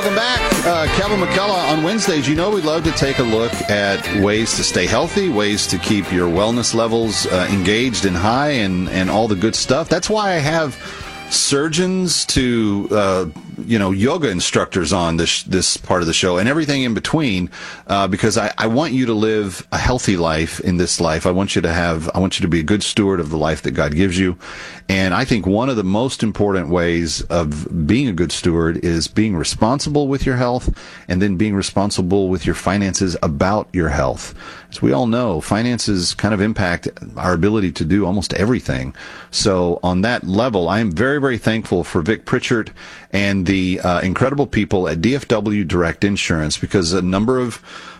Welcome back. Kevin McCullough on Wednesdays. You know we love to take a look at ways to stay healthy, ways to keep your wellness levels engaged and high, and all the good stuff. That's why I have surgeons to yoga instructors on this part of the show and everything in between, because I want you to live a healthy life in this life. I want you to be a good steward of the life that God gives you. And I think one of the most important ways of being a good steward is being responsible with your health, and then being responsible with your finances about your health. As we all know, finances kind of impact our ability to do almost everything. So on that level, I am very, very thankful for Vic Pritchard and the incredible people at DFW Direct Insurance, because a number of